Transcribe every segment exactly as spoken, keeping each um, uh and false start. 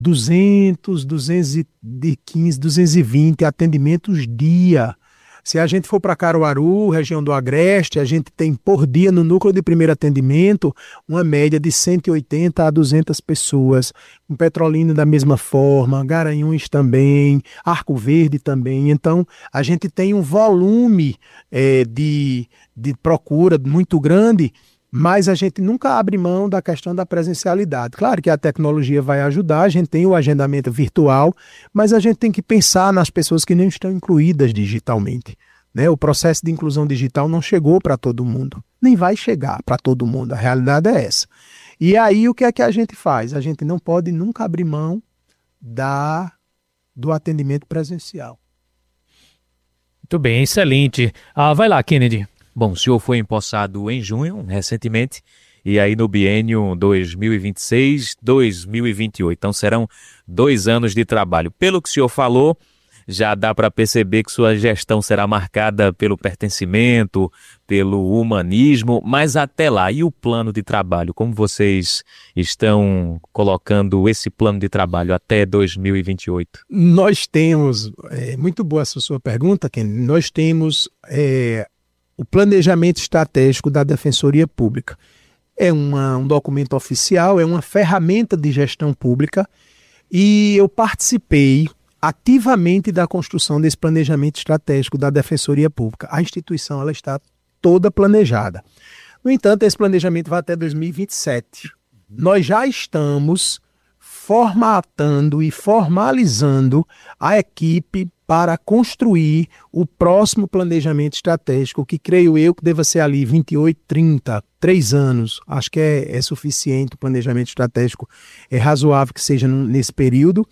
duzentos, duzentos e quinze, duzentos e vinte atendimentos dia. Se a gente for para Caruaru, região do Agreste, a gente tem por dia no núcleo de primeiro atendimento uma média de cento e oitenta a duzentas pessoas. Em Petrolina da mesma forma, Garanhuns também, Arco Verde também. Então, a gente tem um volume é, de, de procura muito grande, mas a gente nunca abre mão da questão da presencialidade. Claro que a tecnologia vai ajudar, a gente tem o agendamento virtual, mas a gente tem que pensar nas pessoas que não estão incluídas digitalmente, né? O processo de inclusão digital não chegou para todo mundo, nem vai chegar para todo mundo, a realidade é essa. E aí o que é que a gente faz? A gente não pode nunca abrir mão da, do atendimento presencial. Muito bem, excelente. Ah, vai lá, Kennedy. Bom, o senhor foi empossado em junho, recentemente, e aí no biênio dois mil e vinte e seis, dois mil e vinte e oito. Então serão dois anos de trabalho. Pelo que o senhor falou, já dá para perceber que sua gestão será marcada pelo pertencimento, pelo humanismo, mas até lá, e o plano de trabalho? Como vocês estão colocando esse plano de trabalho até dois mil e vinte e oito? Nós temos, é muito boa essa sua pergunta, Ken, nós temos... É, o planejamento estratégico da Defensoria Pública. É uma, um documento oficial, é uma ferramenta de gestão pública e eu participei ativamente da construção desse planejamento estratégico da Defensoria Pública. A instituição ela está toda planejada. No entanto, esse planejamento vai até dois mil e vinte e sete. Nós já estamos formatando e formalizando a equipe para construir o próximo planejamento estratégico, que creio eu que deva ser ali vinte e oito, trinta, três anos. Acho que é, é suficiente, o planejamento estratégico é razoável que seja nesse período.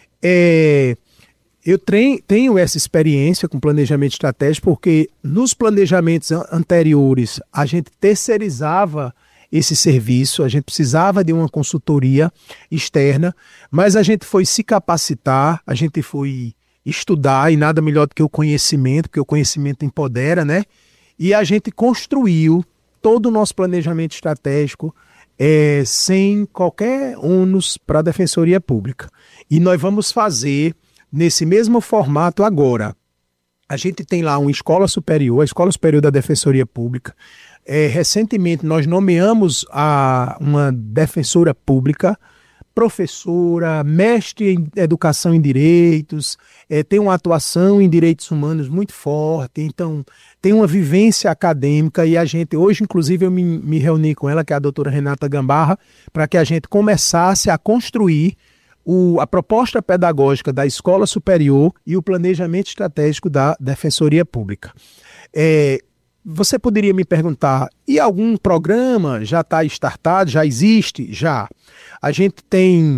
É, eu tre- tenho essa experiência com planejamento estratégico porque nos planejamentos anteriores a gente terceirizava esse serviço, a gente precisava de uma consultoria externa, mas a gente foi se capacitar, a gente foi estudar, e nada melhor do que o conhecimento, porque o conhecimento empodera, né? E a gente construiu todo o nosso planejamento estratégico é, sem qualquer ônus para a Defensoria Pública. E nós vamos fazer nesse mesmo formato agora. A gente tem lá uma escola superior, a Escola Superior da Defensoria Pública. É, recentemente nós nomeamos a, uma defensora pública, professora, mestre em educação em direitos, é, tem uma atuação em direitos humanos muito forte, então tem uma vivência acadêmica e a gente, hoje inclusive eu me, me reuni com ela, que é a doutora Renata Gambarra, para que a gente começasse a construir o, a proposta pedagógica da Escola Superior e o planejamento estratégico da Defensoria Pública. É, Você poderia me perguntar, e algum programa já está startado, já existe? Já. A gente tem,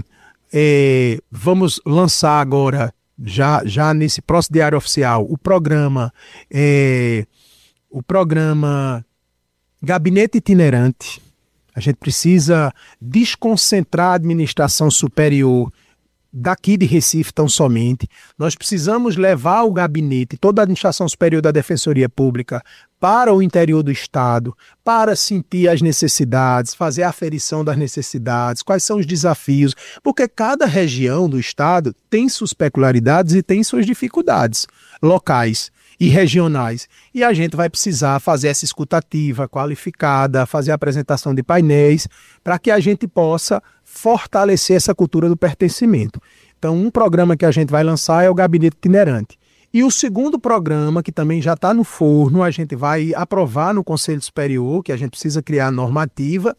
é, vamos lançar agora, já, já nesse próximo Diário Oficial, o programa, é, o programa Gabinete Itinerante. A gente precisa desconcentrar a administração superior daqui de Recife tão somente. Nós precisamos levar o gabinete, toda a administração superior da Defensoria Pública para o interior do Estado, para sentir as necessidades, fazer a aferição das necessidades, quais são os desafios, porque cada região do Estado tem suas peculiaridades e tem suas dificuldades locais e regionais. E a gente vai precisar fazer essa escutativa qualificada, fazer a apresentação de painéis, para que a gente possa fortalecer essa cultura do pertencimento. Então, um programa que a gente vai lançar é o Gabinete Itinerante. E o segundo programa, que também já está no forno, a gente vai aprovar no Conselho Superior, que a gente precisa criar a normativa,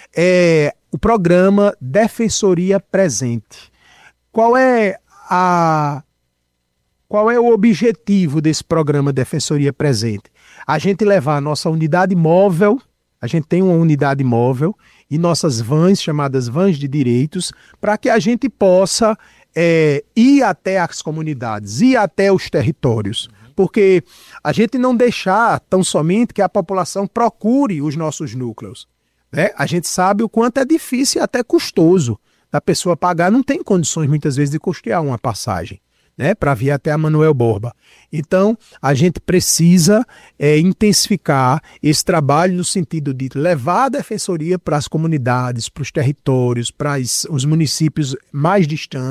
é o programa Defensoria Presente. Qual é a... Qual é o objetivo desse programa Defensoria Presente? A gente levar a nossa unidade móvel, a gente tem uma unidade móvel, e nossas vans, chamadas vans de direitos, para que a gente possa é, ir até as comunidades, ir até os territórios. Porque a gente não deixar tão somente que a população procure os nossos núcleos, né? A gente sabe o quanto é difícil e até custoso da pessoa pagar, não tem condições muitas vezes de custear uma passagem. né, para vir até a Manuel Borba. Então, a gente precisa é, intensificar esse trabalho no sentido de levar a defensoria para as comunidades, para os territórios, para os municípios mais distantes,